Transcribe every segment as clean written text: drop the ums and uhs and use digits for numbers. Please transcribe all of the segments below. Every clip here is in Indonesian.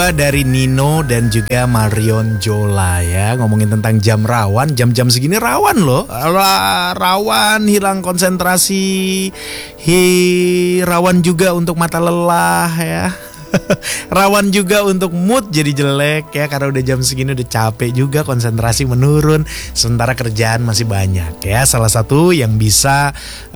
Dari Nino dan juga Marion Jola ya, ngomongin tentang jam rawan. Jam-jam segini rawan loh, rawan hilang konsentrasi, rawan juga untuk mata lelah ya. Rawan juga untuk mood jadi jelek ya, karena udah jam segini udah capek juga, konsentrasi menurun, sementara kerjaan masih banyak ya. Salah satu yang bisa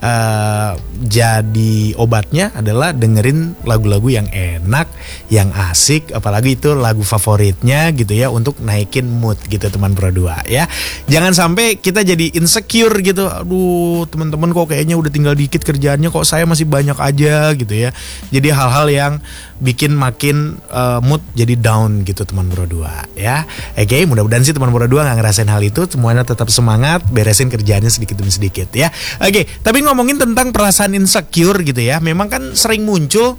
jadi obatnya adalah dengerin lagu-lagu yang enak, yang asik, apalagi itu lagu favoritnya gitu ya, untuk naikin mood gitu teman Pro 2 ya. Jangan sampai kita jadi insecure gitu, aduh teman-teman kok kayaknya udah tinggal dikit kerjaannya, kok saya masih banyak aja gitu ya. Jadi hal-hal yang bikin makin mood jadi down gitu teman Pro 2 ya. Oke, mudah-mudahan sih teman Pro 2 gak ngerasain hal itu, semuanya tetap semangat, beresin kerjaannya sedikit demi sedikit ya. Oke, tapi ngomongin tentang perasaan insecure gitu ya, memang kan sering muncul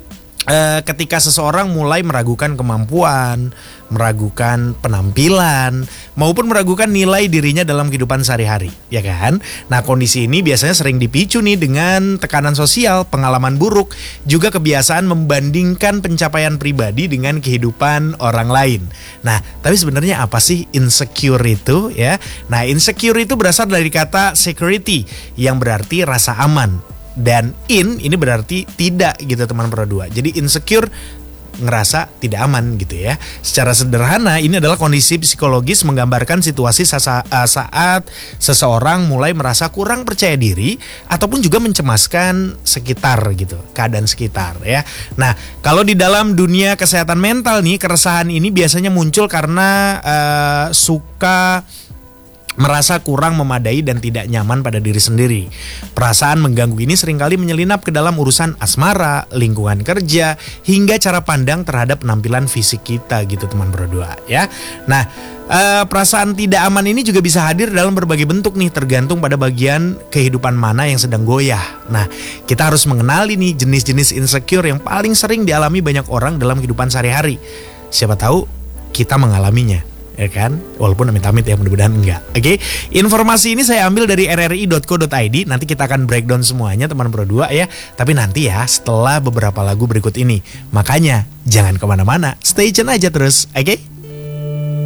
ketika seseorang mulai meragukan kemampuan, meragukan penampilan, maupun meragukan nilai dirinya dalam kehidupan sehari-hari, ya kan? Nah, kondisi ini biasanya sering dipicu nih dengan tekanan sosial, pengalaman buruk, juga kebiasaan membandingkan pencapaian pribadi dengan kehidupan orang lain. Nah, tapi sebenarnya apa sih insecure itu ya? Nah, insecure itu berasal dari kata security yang berarti rasa aman. Dan ini berarti tidak gitu teman Pro 2. Jadi insecure ngerasa tidak aman gitu ya. Secara sederhana ini adalah kondisi psikologis menggambarkan situasi saat seseorang mulai merasa kurang percaya diri ataupun juga mencemaskan sekitar gitu, keadaan sekitar ya. Nah, kalau di dalam dunia kesehatan mental nih, keresahan ini biasanya muncul karena suka merasa kurang memadai dan tidak nyaman pada diri sendiri. Perasaan mengganggu ini seringkali menyelinap ke dalam urusan asmara, lingkungan kerja, hingga cara pandang terhadap penampilan fisik kita gitu teman Pro 2 ya. Nah, perasaan tidak aman ini juga bisa hadir dalam berbagai bentuk nih, tergantung pada bagian kehidupan mana yang sedang goyah. Nah, kita harus mengenali nih jenis-jenis insecure yang paling sering dialami banyak orang dalam kehidupan sehari-hari. Siapa tahu kita mengalaminya, ya kan? Walaupun amit-amit ya, mudah-mudahan enggak. Oke, informasi ini saya ambil dari rri.co.id. Nanti kita akan breakdown semuanya teman Pro 2 ya. Tapi nanti ya setelah beberapa lagu berikut ini. Makanya jangan kemana-mana, stay tune aja terus, oke?